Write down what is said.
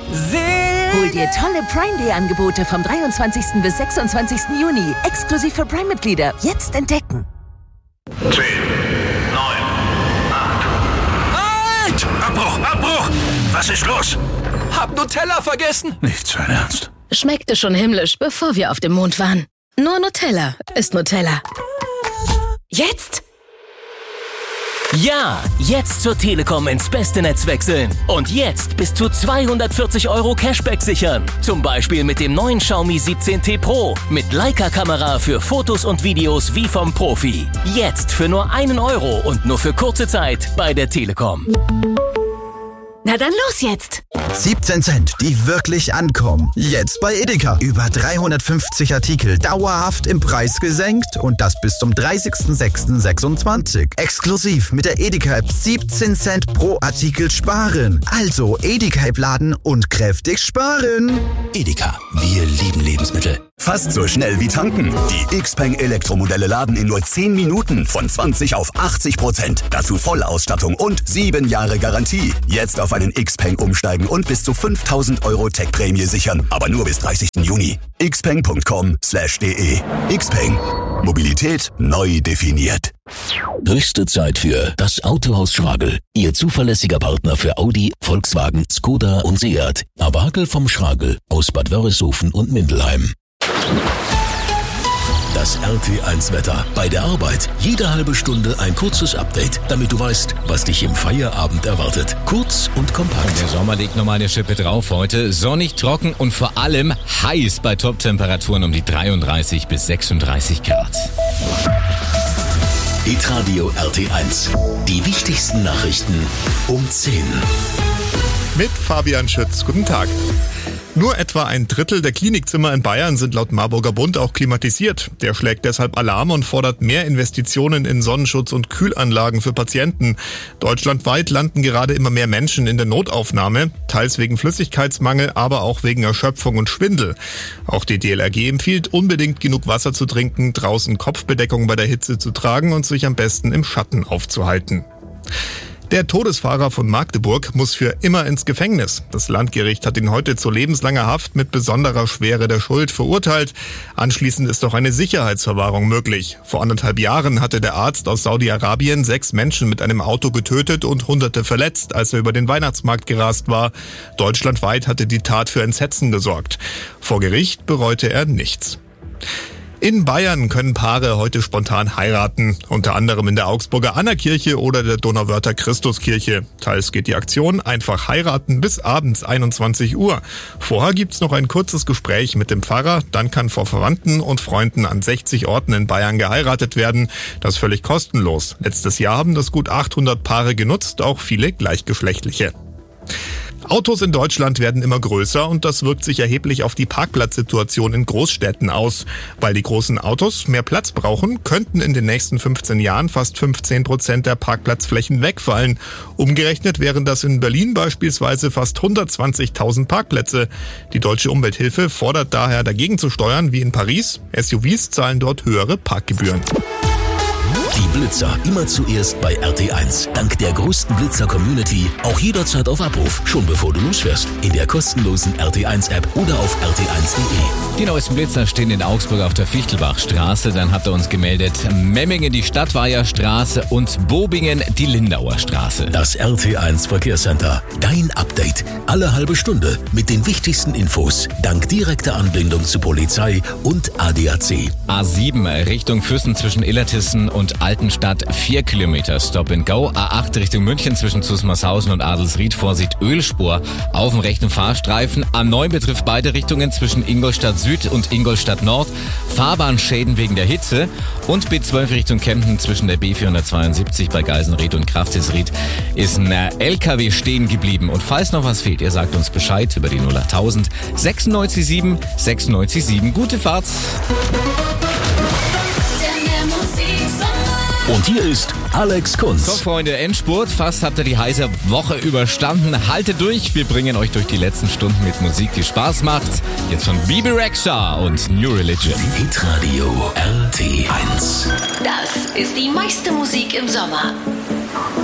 Hol dir tolle Prime Day Angebote vom 23. bis 26. Juni. Exklusiv für Prime-Mitglieder. Jetzt entdecken. 10, 9, 8. Halt! Abbruch! Was ist los? Hab Nutella vergessen. Nicht sein Ernst. Schmeckte schon himmlisch, bevor wir auf dem Mond waren. Nur Nutella ist Nutella. Jetzt? Ja, jetzt zur Telekom ins beste Netz wechseln. Und jetzt bis zu 240 € Cashback sichern. Zum Beispiel mit dem neuen Xiaomi 17T Pro. Mit Leica-Kamera für Fotos und Videos wie vom Profi. Jetzt für nur 1 € und nur für kurze Zeit bei der Telekom. Na dann los jetzt! 17 Cent, die wirklich ankommen. Jetzt bei Edeka. Über 350 Artikel dauerhaft im Preis gesenkt und das bis zum 30.06.26. Exklusiv mit der Edeka-App 17 Cent pro Artikel sparen. Also Edeka-App laden und kräftig sparen. Edeka, wir lieben Lebensmittel. Fast so schnell wie tanken. Die Xpeng Elektromodelle laden in nur 10 Minuten von 20 auf 80%. Dazu Vollausstattung und 7 Jahre Garantie. Jetzt auf einen Xpeng umsteigen und bis zu 5.000 € Tech-Prämie sichern. Aber nur bis 30. Juni. xpeng.com/de. Xpeng. Mobilität neu definiert. Höchste Zeit für das Autohaus Schragel. Ihr zuverlässiger Partner für Audi, Volkswagen, Skoda und Seat. Awagel vom Schragel aus Bad Wörishofen und Mindelheim. Das RT1-Wetter. Bei der Arbeit jede halbe Stunde ein kurzes Update, damit du weißt, was dich im Feierabend erwartet. Kurz und kompakt. Der Sommer legt nochmal eine Schippe drauf heute. Sonnig, trocken und vor allem heiß bei Top-Temperaturen um die 33 bis 36 Grad. Hitradio RT1. Die wichtigsten Nachrichten um 10. Mit Fabian Schütz. Guten Tag. Nur etwa ein Drittel der Klinikzimmer in Bayern sind laut Marburger Bund auch klimatisiert. Der schlägt deshalb Alarm und fordert mehr Investitionen in Sonnenschutz und Kühlanlagen für Patienten. Deutschlandweit landen gerade immer mehr Menschen in der Notaufnahme, teils wegen Flüssigkeitsmangel, aber auch wegen Erschöpfung und Schwindel. Auch die DLRG empfiehlt, unbedingt genug Wasser zu trinken, draußen Kopfbedeckung bei der Hitze zu tragen und sich am besten im Schatten aufzuhalten. Der Todesfahrer von Magdeburg muss für immer ins Gefängnis. Das Landgericht hat ihn heute zu lebenslanger Haft mit besonderer Schwere der Schuld verurteilt. Anschließend ist auch eine Sicherheitsverwahrung möglich. Vor 1,5 Jahren hatte der Arzt aus Saudi-Arabien 6 Menschen mit einem Auto getötet und Hunderte verletzt, als er über den Weihnachtsmarkt gerast war. Deutschlandweit hatte die Tat für Entsetzen gesorgt. Vor Gericht bereute er nichts. In Bayern können Paare heute spontan heiraten, unter anderem in der Augsburger Annakirche oder der Donauwörther Christuskirche. Teils geht die Aktion einfach heiraten bis abends 21 Uhr. Vorher gibt's noch ein kurzes Gespräch mit dem Pfarrer, dann kann vor Verwandten und Freunden an 60 Orten in Bayern geheiratet werden. Das völlig kostenlos. Letztes Jahr haben das gut 800 Paare genutzt, auch viele gleichgeschlechtliche. Autos in Deutschland werden immer größer und das wirkt sich erheblich auf die Parkplatzsituation in Großstädten aus. Weil die großen Autos mehr Platz brauchen, könnten in den nächsten 15 Jahren fast 15% der Parkplatzflächen wegfallen. Umgerechnet wären das in Berlin beispielsweise fast 120.000 Parkplätze. Die Deutsche Umwelthilfe fordert daher dagegen zu steuern wie in Paris. SUVs zahlen dort höhere Parkgebühren. Die Blitzer immer zuerst bei RT1. Dank der größten Blitzer-Community auch jederzeit auf Abruf. Schon bevor du losfährst. In der kostenlosen RT1-App oder auf rt1.de. Die neuesten Blitzer stehen in Augsburg auf der Fichtelbachstraße. Dann hat er uns gemeldet Memmingen die Stadtweiher Straße und Bobingen die Lindauer Straße. Das RT1 Verkehrscenter. Dein Update. Alle halbe Stunde mit den wichtigsten Infos. Dank direkter Anbindung zu Polizei und ADAC. A7 Richtung Füssen zwischen Illertissen und Altenstadt 4 Kilometer Stop and Go. A8 Richtung München zwischen Zusmarshausen und Adelsried. Vorsicht Ölspur auf dem rechten Fahrstreifen. A9 betrifft beide Richtungen zwischen Ingolstadt Süd und Ingolstadt Nord. Fahrbahnschäden wegen der Hitze. Und B12 Richtung Kempten zwischen der B472 bei Geisenried und Kraftisried ist ein LKW stehen geblieben. Und falls noch was fehlt, ihr sagt uns Bescheid über die 08000 967 967. Gute Fahrt! Und hier ist Alex Kunz. So, Freunde, Endspurt. Fast habt ihr die heiße Woche überstanden. Haltet durch. Wir bringen euch durch die letzten Stunden mit Musik, die Spaß macht. Jetzt von Bebe Rexha und New Religion. Hitradio RT1. Das ist die meiste Musik im Sommer.